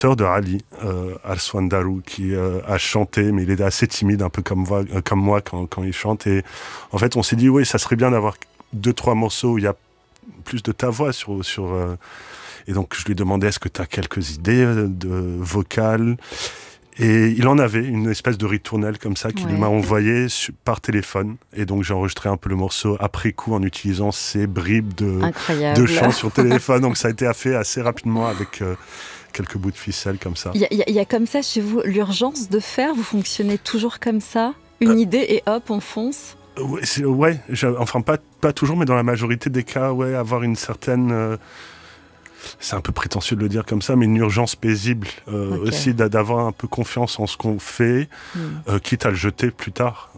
de Ali, Arswan Darou, qui a chanté, mais il est assez timide, un peu comme moi quand il chante. Et en fait, on s'est dit, oui, ça serait bien d'avoir 2-3 morceaux où il y a plus de ta voix Et donc, je lui ai demandé, est-ce que tu as quelques idées de vocales ? Et il en avait une espèce de ritournelle comme ça qu'il m'a envoyé par téléphone. Et donc j'ai enregistré un peu le morceau après coup en utilisant ces bribes de chant sur téléphone. Donc ça a été fait assez rapidement avec quelques bouts de ficelle comme ça. Il y a comme ça chez vous l'urgence de faire ? Vous fonctionnez toujours comme ça ? Une idée et hop, on fonce ? Enfin pas toujours, mais dans la majorité des cas, avoir une certaine... c'est un peu prétentieux de le dire comme ça, mais une urgence paisible aussi, d'avoir un peu confiance en ce qu'on fait, quitte à le jeter plus tard.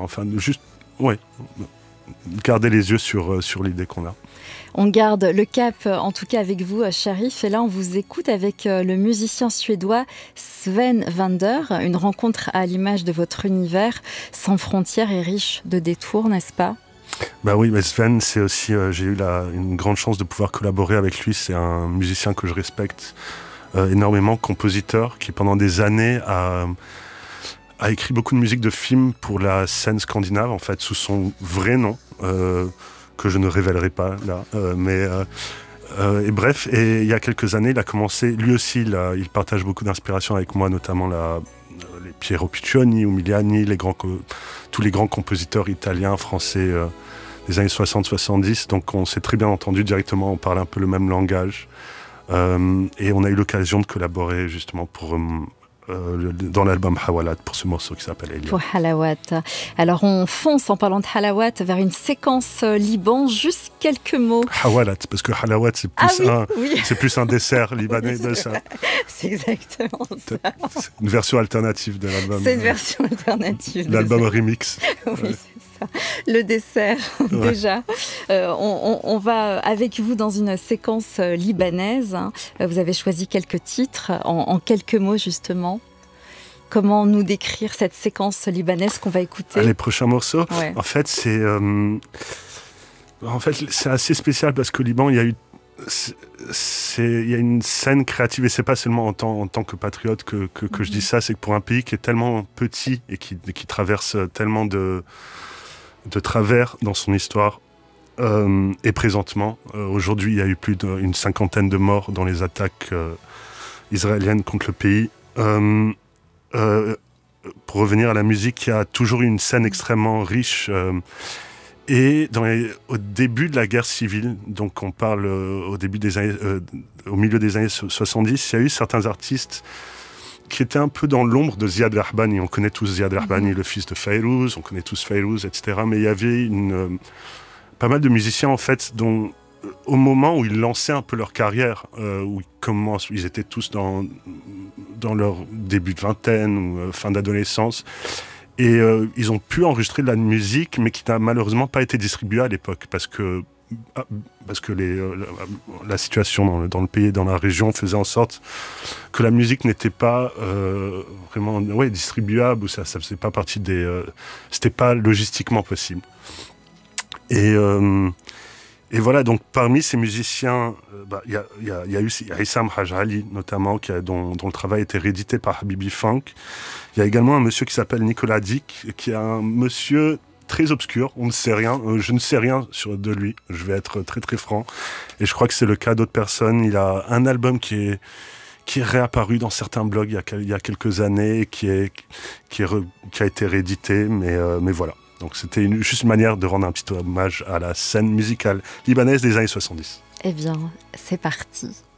Garder les yeux sur l'idée qu'on a. On garde le cap, en tout cas avec vous, Sharif. Et là, on vous écoute avec le musicien suédois Sven Vänder. Une rencontre à l'image de votre univers, sans frontières et riche de détours, n'est-ce pas ? Bah oui, mais Sven, c'est aussi, j'ai eu une grande chance de pouvoir collaborer avec lui. C'est un musicien que je respecte énormément, compositeur, qui pendant des années a écrit beaucoup de musique de films pour la scène scandinave, en fait, sous son vrai nom, que je ne révélerai pas là. Et bref, et il y a quelques années, il a commencé, lui aussi, il partage beaucoup d'inspiration avec moi, notamment les Piero Piccioni, Umiliani, tous les grands compositeurs italiens, français des années 60-70. Donc on s'est très bien entendu directement, on parle un peu le même langage. Et on a eu l'occasion de collaborer justement dans l'album Hawalad pour ce morceau qui s'appelle Elia. Pour Halawat. Alors on fonce en parlant de Halawat vers une séquence Liban, juste quelques mots. Hawalad, parce que Halawat c'est plus un dessert libanais de ça. C'est exactement ça. C'est une version alternative de l'album. C'est une version alternative. L'album remix. Oui, c'est ça. Le dessert, déjà. On va avec vous dans une séquence libanaise. Vous avez choisi quelques titres en quelques mots, justement. Comment nous décrire cette séquence libanaise qu'on va écouter ? Les prochains morceaux, en fait, c'est assez spécial parce qu'au Liban, il y a une scène créative et c'est pas seulement en tant que patriote que je dis ça, c'est que pour un pays qui est tellement petit et qui traverse tellement de travers dans son histoire et présentement, aujourd'hui, il y a eu plus d'une 50aine de morts dans les attaques israéliennes contre le pays. Pour revenir à la musique, il y a toujours eu une scène extrêmement riche et au début de la guerre civile, donc on parle au milieu des années 70, il y a eu certains artistes qui étaient un peu dans l'ombre de Ziad Rahbani. On connaît tous Ziad Rahbani, le fils de Fayrouz, on connaît tous Fayrouz, etc. Mais il y avait pas mal de musiciens en fait dont au moment où ils lançaient un peu leur carrière, où ils étaient tous dans leur début de vingtaine ou fin d'adolescence, et ils ont pu enregistrer de la musique, mais qui n'a malheureusement pas été distribuée à l'époque, parce que la situation dans le pays et dans la région faisait en sorte que la musique n'était pas vraiment distribuable, ou ça faisait pas partie c'était pas logistiquement possible. Et voilà, donc parmi ces musiciens, il y a Issam Haj Ali notamment, dont le travail a été réédité par Habibi Funk. Il y a également un monsieur qui s'appelle Nicolas Dick, qui est un monsieur très obscur, on ne sait rien, je ne sais rien de lui, je vais être très très franc, et je crois que c'est le cas d'autres personnes. Il a un album qui est réapparu dans certains blogs il y a quelques années, qui a été réédité, mais voilà. Donc c'était juste une manière de rendre un petit hommage à la scène musicale libanaise des années 70. Eh bien, c'est parti.